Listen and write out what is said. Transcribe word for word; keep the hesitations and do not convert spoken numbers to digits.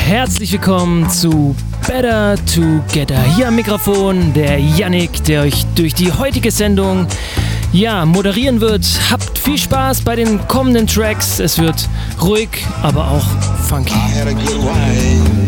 herzlich willkommen zu Better Together. Hier am Mikrofon der Yannick, der euch durch die heutige Sendung ja, moderieren wird. Habt viel Spaß bei den kommenden Tracks. Es wird ruhig, aber auch funky.